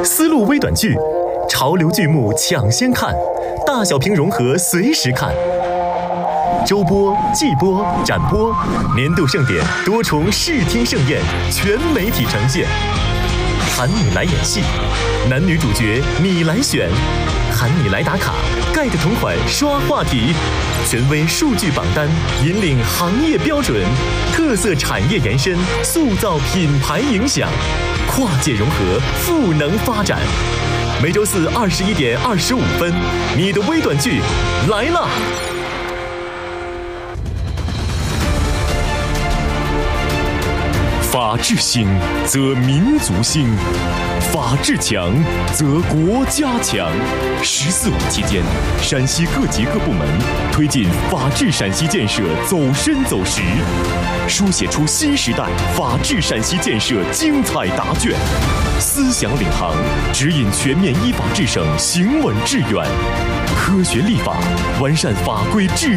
丝路微短剧，潮流剧目抢先看，大小屏融合随时看。周播、季播、展播，年度盛典多重视听盛宴，全媒体呈现。喊你来演戏，男女主角你来选，喊你来打卡，盖的同款刷话题，权威数据榜单引领行业标准，特色产业延伸塑造品牌影响，跨界融合赋能发展。每周四21点25分，你的微短剧来了。法治兴，则民族兴；法治强，则国家强。“14·5”期间，陕西各级各部门推进法治陕西建设走深走实，书写出新时代法治陕西建设精彩答卷。思想领航，指引全面依法治省行稳致远。科学立法，完善法规制